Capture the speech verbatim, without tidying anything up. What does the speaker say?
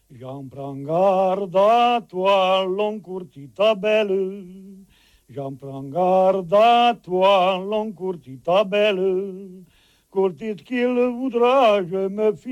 J'en prends garde à toi, long courtita belle. J'en prends garde à toi, long courtita belle. Courtite qu'il voudra, je me fie